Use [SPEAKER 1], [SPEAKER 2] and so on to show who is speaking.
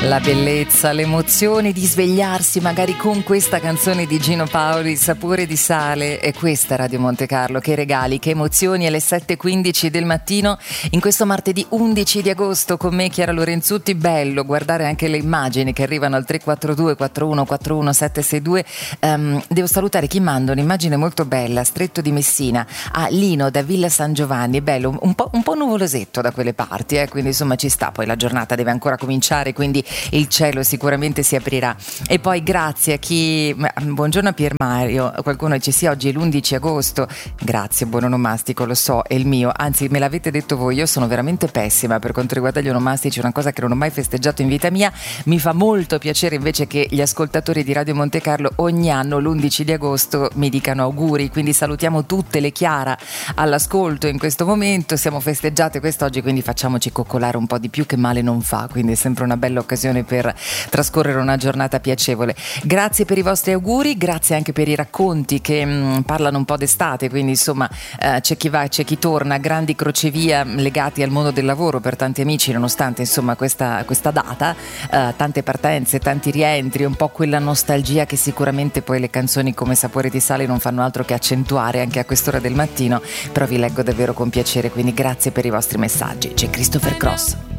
[SPEAKER 1] La bellezza, le emozioni di svegliarsi magari con questa canzone di Gino Paoli, Sapore di sale. E questa Radio Monte Carlo, che regali, che emozioni, alle 7:15 del mattino in questo martedì 11 di agosto con me Chiara Lorenzutti. Bello guardare anche le immagini che arrivano al 342 41 41 762. Devo salutare chi manda un'immagine molto bella, Stretto di Messina, a Lino da Villa San Giovanni. Bello, un po' nuvolosetto da quelle parti, quindi insomma ci sta, poi la giornata deve ancora cominciare, quindi il cielo sicuramente si aprirà. E poi grazie a chi, buongiorno a Pier Mario, qualcuno dice sì, oggi è l'11 agosto, grazie, buon onomastico, lo so, è il mio, anzi me l'avete detto voi, io sono veramente pessima per quanto riguarda gli onomastici, una cosa che non ho mai festeggiato in vita mia. Mi fa molto piacere invece che gli ascoltatori di Radio Monte Carlo ogni anno l'11 di agosto mi dicano auguri, quindi salutiamo tutte le Chiara all'ascolto in questo momento, siamo festeggiate quest'oggi, quindi facciamoci coccolare un po' di più, che male non fa, quindi è sempre una bella occasione per trascorrere una giornata piacevole. Grazie per i vostri auguri, grazie anche per i racconti che parlano un po' d'estate, quindi insomma c'è chi va, c'è chi torna, grandi crocevia legati al mondo del lavoro per tanti amici, nonostante insomma questa data, tante partenze, tanti rientri, un po' quella nostalgia che sicuramente poi le canzoni come Sapore di sale non fanno altro che accentuare anche a quest'ora del mattino, però vi leggo davvero con piacere, quindi grazie per i vostri messaggi. C'è Christopher Cross.